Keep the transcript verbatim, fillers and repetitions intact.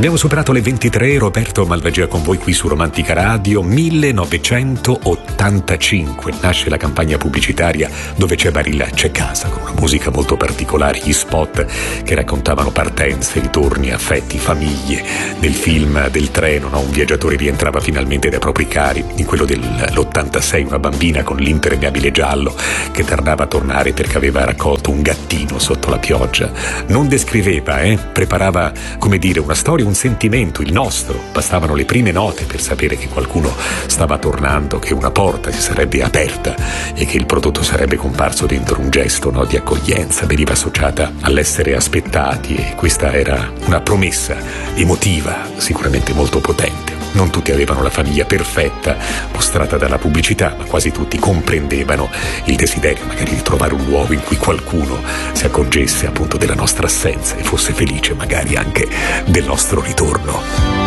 Abbiamo superato le ventitré, Roberto Malvagia con voi qui su Romantica Radio. Millenovecentottantacinque nasce la campagna pubblicitaria Dove c'è Barilla c'è casa, con una musica molto particolare, gli spot che raccontavano partenze, ritorni, affetti, famiglie. Nel film del treno, no? Un viaggiatore rientrava finalmente dai propri cari. In quello dell'ottantasei una bambina con l'impermeabile giallo che tardava a tornare perché aveva raccolto un gattino sotto la pioggia. Non descriveva, eh? preparava, come dire, una storia, un sentimento, il nostro. Bastavano le prime note per sapere che qualcuno stava tornando, che una porta si sarebbe aperta e che il prodotto sarebbe comparso dentro un gesto, no, di accoglienza. Veniva associata all'essere aspettati e questa era una promessa emotiva, sicuramente molto potente. Non tutti avevano la famiglia perfetta mostrata dalla pubblicità, ma quasi tutti comprendevano il desiderio magari di trovare un luogo in cui qualcuno si accorgesse appunto della nostra assenza e fosse felice magari anche del nostro ritorno.